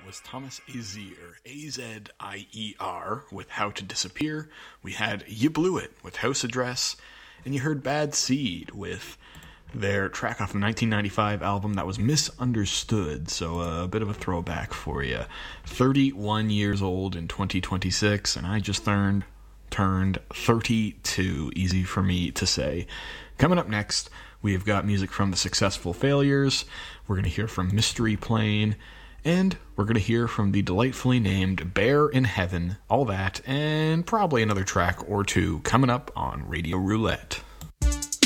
was Thomas Azier, A-Z-I-E-R, with How to Disappear. We had You Blew It with House Address. And you heard Bad Seed with their track off the 1995 album that was Misunderstood. So a bit of a throwback for you. 31 years old in 2026, and I just turned 32. Easy for me to say. Coming up next, we've got music from the Successful Failures. We're going to hear from Mystery Plane. And we're going to hear from the delightfully named Bear in Heaven. All that, and probably another track or two coming up on Radio Roulette.